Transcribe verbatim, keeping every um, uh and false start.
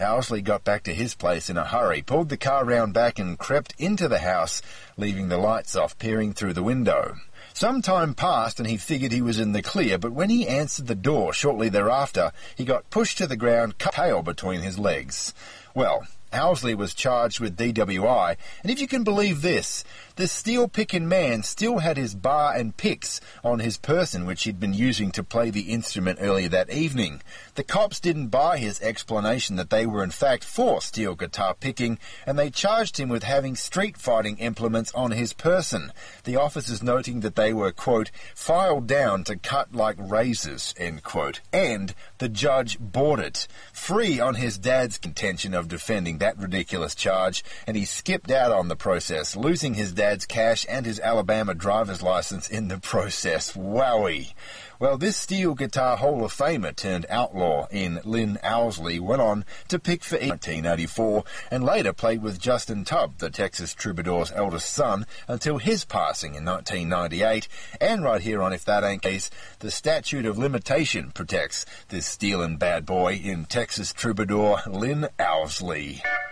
Owsley got back to his place in a hurry, pulled the car round back and crept into the house, leaving the lights off, peering through the window. Some time passed and he figured he was in the clear, but when he answered the door shortly thereafter, he got pushed to the ground, tail between his legs. Well, Owsley was charged with D W I, and if you can believe this, the steel-picking man still had his bar and picks on his person, which he'd been using to play the instrument earlier that evening. The cops didn't buy his explanation that they were in fact for steel guitar picking, and they charged him with having street-fighting implements on his person, the officers noting that they were, quote, filed down to cut like razors, end quote. And the judge bought it, free on his dad's contention of defending that ridiculous charge, and he skipped out on the process, losing his dad's cash and his Alabama driver's license in the process. Wowie. Well, this steel guitar Hall of Famer turned outlaw in Lynn Owsley went on to pick for nineteen eighty-four and later played with Justin Tubb, the Texas Troubadour's eldest son, until his passing in nineteen ninety-eight. And right here on If That Ain't Case, the statute of limitation protects this steelin' bad boy in Texas Troubadour Lynn Owsley.